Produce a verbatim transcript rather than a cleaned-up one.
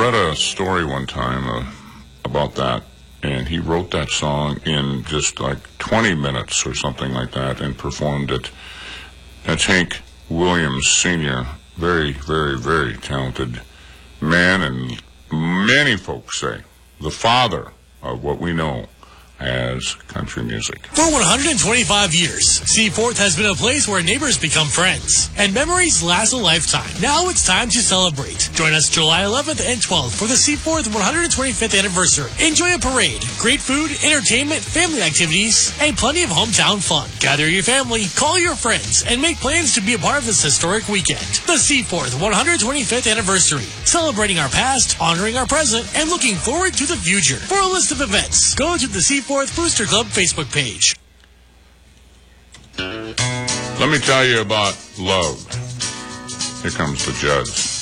read a story one time uh, about that, and he wrote that song in just like twenty minutes or something like that and performed it. That's Hank Williams Senior Very, very, very talented man, and many folks say the father of what we know as country music. For one hundred twenty-five years, Seaforth has been a place where neighbors become friends and memories last a lifetime. Now it's time to celebrate. Join us July eleventh and twelfth for the Seaforth one hundred twenty-fifth anniversary. Enjoy a parade, great food, entertainment, family activities, and plenty of hometown fun. Gather your family, call your friends, and make plans to be a part of this historic weekend. The Seaforth one hundred twenty-fifth anniversary. Celebrating our past, honoring our present, and looking forward to the future. For a list of events, go to the Seaforth Booster Club Facebook page. Let me tell you about love. Here comes the Judds.